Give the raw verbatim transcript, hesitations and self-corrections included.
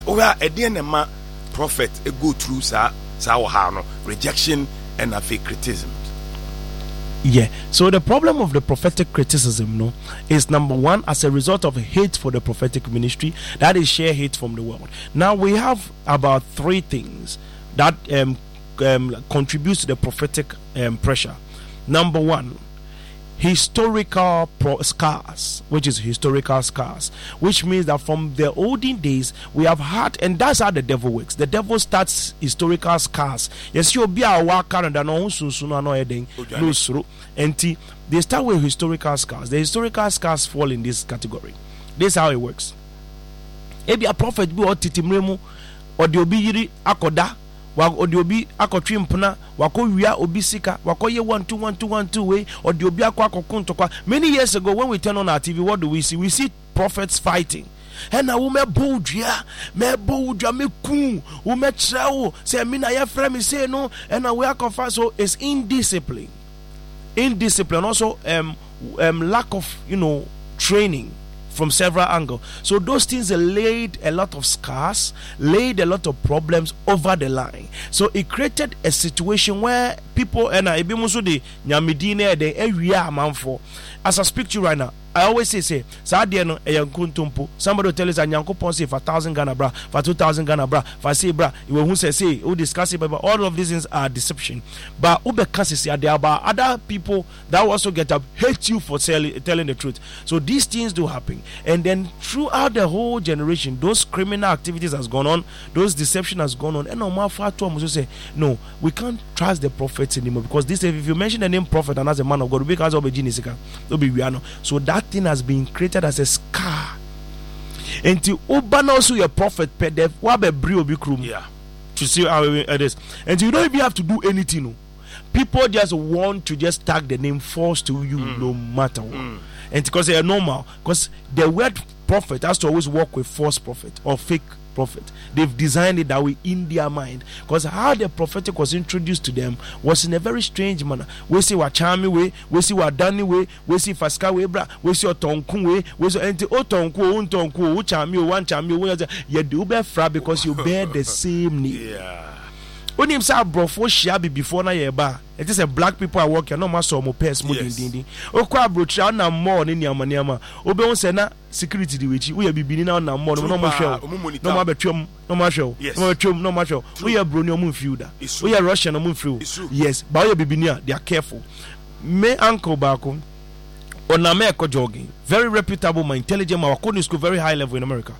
Oya ediene ma prophet e go through sa sa no rejection and a fake criticism. Yeah. So the problem of the prophetic criticism, no, is number one, as a result of hate for the prophetic ministry, that is sheer hate from the world. Now we have about three things that um, um contributes to the prophetic um, pressure. Number one, historical pro- scars, which is historical scars, which means that from the olden days we have had, and that's how the devil works. The devil starts historical scars. Yes, you'll be a worker and no sooner no heading, no suru. And they start with historical scars. The historical scars fall in this category. This is how it works. Ebi a prophet bi or titimremu or the obi yiri akoda. Wa odi obi akotwe mpona wako wia obi sika wako ye one two one two one two way or the obi akwa akokuntokwa. Many years ago when we turn on our T V, what do we see? We see prophets fighting. And a woman boldria, me boldria, me coon, who met trao, say, Mina, your friend, me say no, and a work of us. So it's indiscipline. Indiscipline, also um, um lack of, you know, training from several angles. So those things laid a lot of scars, laid a lot of problems over the line. So it created a situation where people and I be musu de nyamidine de area manfo. As I speak to you right now, I always say, say, Sadia no a yankuntumpo. Somebody will tell us a yankupon say for thousand Ghana bra, for two thousand Ghana bra, for say bra, you will say, say, who discuss it, but all of these things are deception. But Ube Cassis, there are other people that also get up, hate you for telling, telling the truth. So these things do happen. And then throughout the whole generation, those criminal activities has gone on, those deception has gone on. And no more far to almost say, no, we can't trust the prophets anymore because this, if you mention the name prophet and as a man of God, because of a genius, so that thing has been created as a scar. Until Obana also your prophet pedef wabe brio bikrum. Yeah. To see how it is. And you don't even have to do anything. No. People just want to just tag the name false to you mm. no matter what. Mm. And because they are normal, because the word prophet has to always work with false prophet or fake prophet. They've designed it that way in their mind, because how the prophetic was introduced to them was in a very strange manner. We see what charmy way, we see what Danny way, we see Faska way, bra, we see Otonku way, we see anti Otonku, Untonku, Uchami, one Chami, you do bear fra because you bear the same name. Yeah. When him say brofo shiabi before na yeba, it is a black people are working no matter mo pers mo din din. O kwa brocha na more ni niama niama. Obe won say na security di wechi. We bibini na na more no no mo hwe. No ma betwem, no ma hwe. No ma betwem, no ma hwe. We are broni omo fiu da. We are Russian omo fiu. Yes, but we bibini a they are careful. Me uncle bako on na me ko jogging. Very reputable, my intelligent, my school very high level in America.